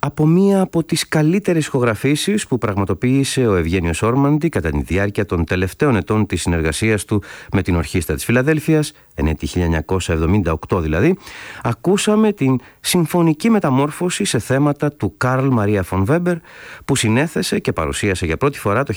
από μία από τις καλύτερες ηχογραφήσεις που πραγματοποίησε ο Ευγένιος Όρμαντι κατά τη διάρκεια των τελευταίων ετών της συνεργασίας του με την Ορχήστρα της Φιλαδέλφειας, ενέτη 1978 δηλαδή, ακούσαμε την συμφωνική μεταμόρφωση σε θέματα του Καρλ Μαρία φον Βέμπερ, που συνέθεσε και παρουσίασε για πρώτη φορά το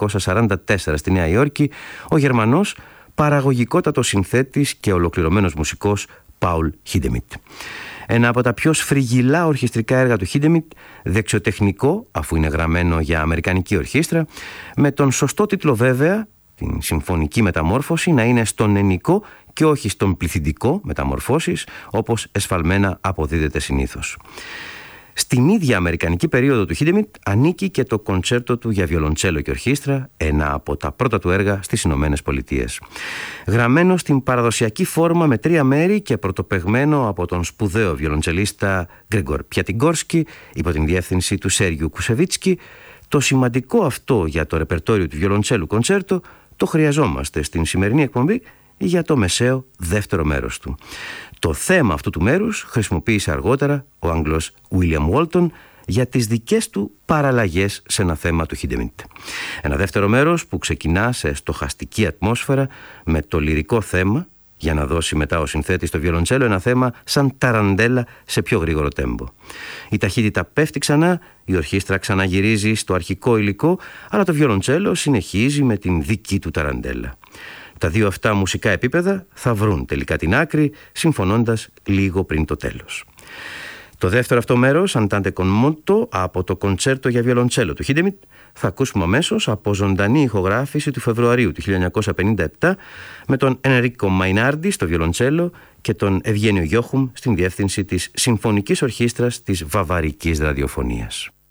1944 στη Νέα Υόρκη ο Γερμανός παραγωγικότατος συνθέτης και ολοκληρωμένος μουσικός Πάουλ Χίντεμιτ. Ένα από τα πιο σφριγγυλά ορχιστρικά έργα του Χίντεμιτ, δεξιοτεχνικό αφού είναι γραμμένο για αμερικανική ορχήστρα, με τον σωστό τίτλο βέβαια, την συμφωνική μεταμόρφωση, να είναι στον ενικό και όχι στον πληθυντικό μεταμορφώσεις, όπως εσφαλμένα αποδίδεται συνήθως. Στην ίδια αμερικανική περίοδο του Χίντεμιτ ανήκει και το κοντσέρτο του για βιολοντσέλο και ορχήστρα, ένα από τα πρώτα του έργα στις Ηνωμένες Πολιτείες. Γραμμένο στην παραδοσιακή φόρμα με 3 μέρη και πρωτοπαιγμένο από τον σπουδαίο βιολοντσελίστα Γκρέγκορ Πιατιγκόρσκι υπό την διεύθυνση του Σέργιου Κουσεβίτσκι, το σημαντικό αυτό για το ρεπερτόριο του βιολοντσέλου κοντσέρτο το χρειαζόμαστε στην σημερινή εκπομπή για το μεσαίο δεύτερο μέρος του. Το θέμα αυτού του μέρους χρησιμοποίησε αργότερα ο Άγγλος William Walton για τις δικές του παραλλαγές σε ένα θέμα του Χίντεμιτ. Ένα δεύτερο μέρος που ξεκινά σε στοχαστική ατμόσφαιρα με το λυρικό θέμα, για να δώσει μετά ο συνθέτης στο βιολοντσέλο ένα θέμα σαν ταραντέλα σε πιο γρήγορο τέμπο. Η ταχύτητα πέφτει ξανά, η ορχήστρα ξαναγυρίζει στο αρχικό υλικό, αλλά το βιολοντσέλο συνεχίζει με την δική του ταραντέλα. Τα δύο αυτά μουσικά επίπεδα θα βρουν τελικά την άκρη, συμφωνώντας λίγο πριν το τέλος. Το δεύτερο αυτό μέρος, Andante con moto, από το κοντσέρτο για βιολοντσέλο του Χίντεμιτ, θα ακούσουμε αμέσως από ζωντανή ηχογράφηση του Φεβρουαρίου του 1957 με τον Ενρίκο Μαϊνάρντι στο βιολοντσέλο και τον Ευγένιο Γιόχουμ στην διεύθυνση της Συμφωνικής Ορχήστρας της Βαβαρικής Ραδιοφωνίας.